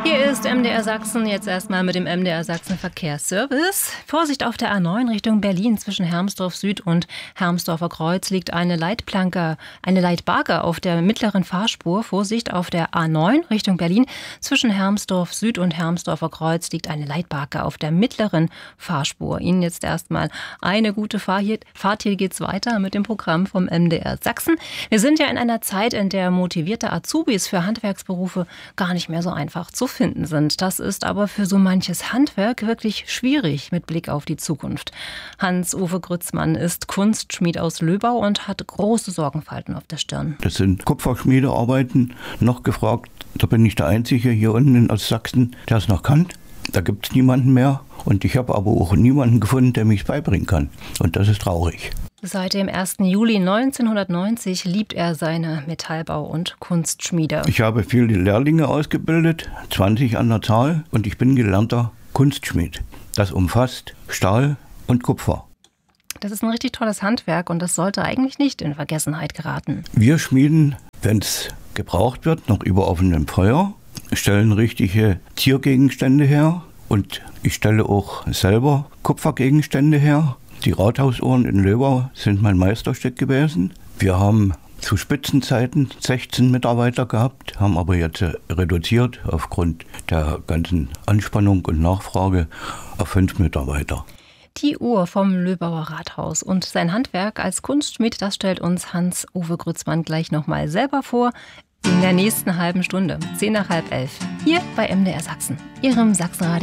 Hier ist MDR Sachsen, jetzt erstmal mit dem MDR Sachsen Verkehrsservice. Vorsicht auf der A9 Richtung Berlin. Zwischen Hermsdorf Süd und Hermsdorfer Kreuz liegt eine Leitbarke auf der mittleren Fahrspur. Vorsicht auf der A9 Richtung Berlin. Zwischen Hermsdorf Süd und Hermsdorfer Kreuz liegt eine Leitbarke auf der mittleren Fahrspur. Ihnen jetzt erstmal eine gute Fahrt. Hier geht's weiter mit dem Programm vom MDR Sachsen. Wir sind ja in einer Zeit, in der motivierte Azubis für Handwerksberufe gar nicht mehr so einfach zu finden sind. Das ist aber für so manches Handwerk wirklich schwierig mit Blick auf die Zukunft. Hans-Uwe Grützmann ist Kunstschmied aus Löbau und hat große Sorgenfalten auf der Stirn. Das sind Kupferschmiedearbeiten, noch gefragt. Da bin ich der Einzige hier unten in Ostsachsen, der es noch kann. Da gibt es niemanden mehr und ich habe aber auch niemanden gefunden, der mich beibringen kann. Und das ist traurig. Seit dem 1. Juli 1990 liebt er seine Metallbau- und Kunstschmiede. Ich habe viele Lehrlinge ausgebildet, 20 an der Zahl, und ich bin gelernter Kunstschmied. Das umfasst Stahl und Kupfer. Das ist ein richtig tolles Handwerk und das sollte eigentlich nicht in Vergessenheit geraten. Wir schmieden, wenn es gebraucht wird, noch über offenem Feuer, stellen richtige Ziergegenstände her und ich stelle auch selber Kupfergegenstände her. Die Rathausuhren in Löbau sind mein Meisterstück gewesen. Wir haben zu Spitzenzeiten 16 Mitarbeiter gehabt, haben aber jetzt reduziert aufgrund der ganzen Anspannung und Nachfrage auf 5 Mitarbeiter. Die Uhr vom Löbauer Rathaus und sein Handwerk als Kunstschmied, das stellt uns Hans-Uwe Grützmann gleich nochmal selber vor. In der nächsten halben Stunde, 10 nach halb 11, hier bei MDR Sachsen, Ihrem Sachsenradio.